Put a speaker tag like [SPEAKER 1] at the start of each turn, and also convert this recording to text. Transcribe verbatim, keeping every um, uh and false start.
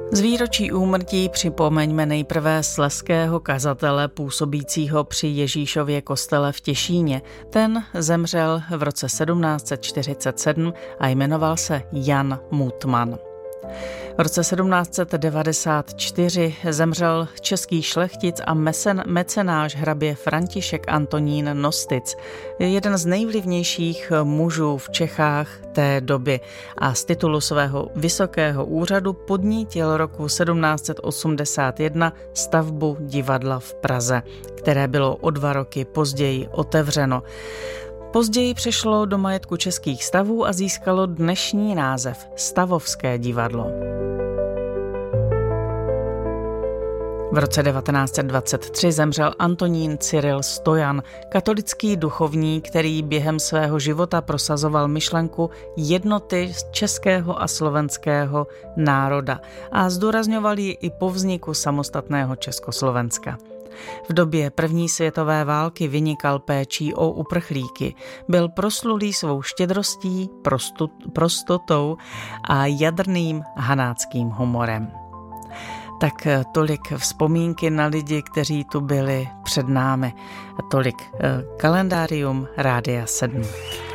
[SPEAKER 1] Z výročí úmrtí připomeňme nejprve slezského kazatele působícího při Ježíšově kostele v Těšíně. Ten zemřel v roce sedmnáct set čtyřicet sedm a jmenoval se Jan Mutman. V roce sedmnáct set devadesát čtyři zemřel český šlechtic a mesen, mecenáš hrabě František Antonín Nostitz, jeden z nejvlivnějších mužů v Čechách té doby, a z titulu svého vysokého úřadu podnítil roku sedmnáct set osmdesát jedna stavbu divadla v Praze, které bylo o dva roky později otevřeno. Později přešlo do majetku Českých stavů a získalo dnešní název Stavovské divadlo. V roce devatenáct set dvacet tři zemřel Antonín Cyril Stojan, katolický duchovní, který během svého života prosazoval myšlenku jednoty českého a slovenského národa a zdůrazňoval ji i po vzniku samostatného Československa. V době první světové války vynikal péčí o uprchlíky. Byl proslulý svou štědrostí, prostu, prostotou a jadrným hanáckým humorem. Tak tolik vzpomínky na lidi, kteří tu byli před námi. Tolik kalendárium Rádia sedm.